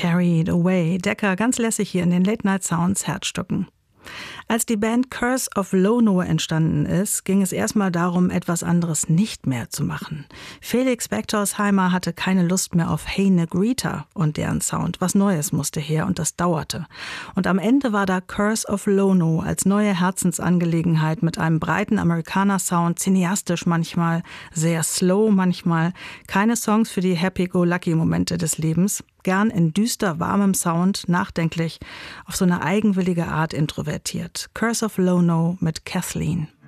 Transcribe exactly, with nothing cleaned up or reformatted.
Carried Away. Decca ganz lässig hier in den Late Night Sounds Herzstücken. Als die Band Curse of Lono entstanden ist, ging es erstmal darum, etwas anderes nicht mehr zu machen. Felix Becktorsheimer hatte keine Lust mehr auf Hey Negrita und deren Sound. Was Neues musste her und das dauerte. Und am Ende war da Curse of Lono als neue Herzensangelegenheit mit einem breiten Amerikaner-Sound, cineastisch manchmal, sehr slow manchmal. Keine Songs für die Happy-Go-Lucky-Momente des Lebens. Gern in düster, warmem Sound, nachdenklich, auf so eine eigenwillige Art introvertiert. Curse of Lono mit Kathleen.